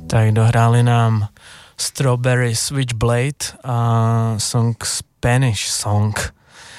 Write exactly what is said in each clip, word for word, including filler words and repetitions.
Tak dohráli nám Strawberry Switchblade a song Spanish Song,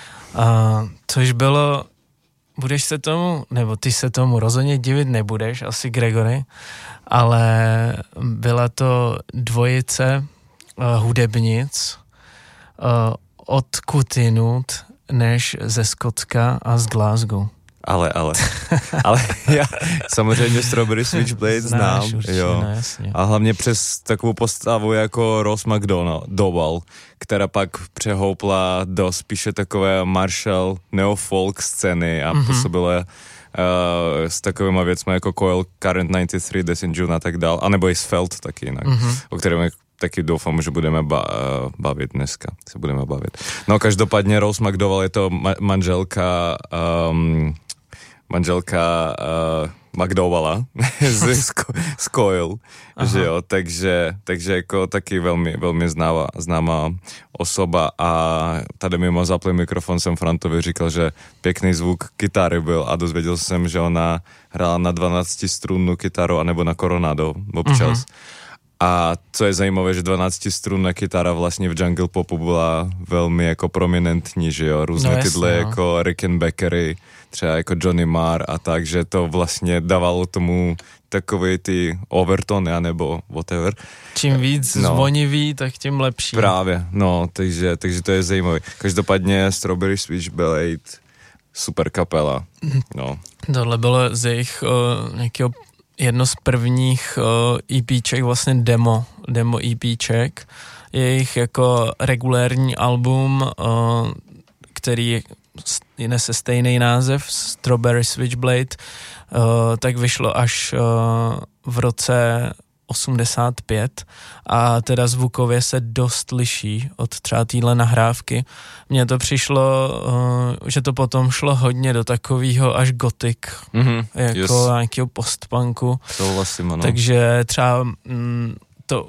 a, což bylo, budeš se tomu, nebo ty se tomu rozhodně divit nebudeš, asi Gregory, ale byla to dvojice uh, hudebnic uh, od Kutinut než ze Skotska a z Glasgow. Ale, ale, ale já samozřejmě Strawberry Switchblade znám, určitě, jo. No, jasně. A hlavně přes takovou postavu jako Ross McDowell, která pak přehoupla do spíše takové Marshall neofolk scény a mm-hmm. působila uh, s takovýma věcmi jako Coil, Current devadesát tři, Death in June a tak dál, anebo i Svelte taky jinak, mm-hmm. o kterém taky doufám, že budeme ba- bavit dneska, se budeme bavit. No každopádně Rose McDowell je to ma- manželka um, manželka uh, McDowella z, z Coil, že jo, takže, takže jako taky velmi, velmi známá, známá osoba a tady mimo zaplý mikrofon jsem Frantovi říkal, že pěkný zvuk kytary byl a dozvěděl jsem, že ona hrála na dvanáctistrunnou kytaru anebo na Coronado občas. Uh-huh. A co je zajímavé, že dvanáctistrunná kytara vlastně v jungle popu byla velmi jako prominentní, že jo, různé no, tyhle jasně, jako Rickenbackery, třeba jako Johnny Marr a tak, že to vlastně dávalo tomu takový ty overtony, anebo whatever. Čím víc no, zvonivý, tak tím lepší. Právě, no, takže, takže to je zajímavé. Každopádně Strawberry Switchblade, super kapela, no. Tohle bylo z jejich uh, nějakého jedno z prvních uh, EPček, vlastně demo, demo EPček, jejich jako regulérní album, uh, který nese stejný název, Strawberry Switchblade, uh, tak vyšlo až uh, v roce osmdesát pět a teda zvukově se dost liší od třeba téhle nahrávky. Mně to přišlo, uh, že to potom šlo hodně do takového až gothic, mm-hmm, jako yes. nějakého postpunku. To vlastně, ano. Takže třeba mm, to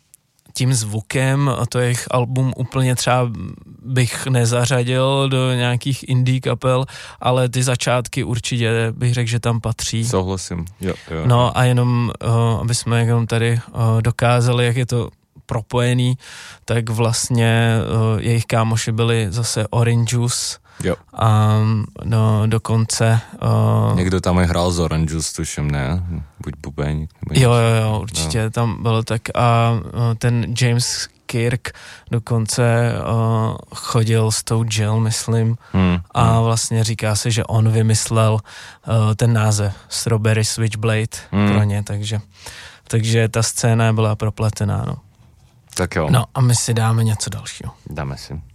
tím zvukem a to jejich album úplně třeba bych nezařadil do nějakých indie kapel, ale ty začátky určitě bych řekl, že tam patří. Souhlasím, jo, jo. No a jenom, uh, aby jsme jenom tady uh, dokázali, jak je to propojený, tak vlastně uh, jejich kámoši byli zase Orange Juice, jo. A no, dokonce... Uh, Někdo tam je hrál z Orange Juice, tuším, ne? Buď bubeník. Jo, jo, jo, určitě no. Tam bylo tak a uh, ten James Kirk dokonce uh, chodil s tou Jill, myslím, hmm, a hmm. vlastně říká se, že on vymyslel uh, ten název Strawberry Switchblade hmm. pro ně, takže, takže ta scéna byla propletená, no. Tak jo. No a my si dáme něco dalšího. Dáme si.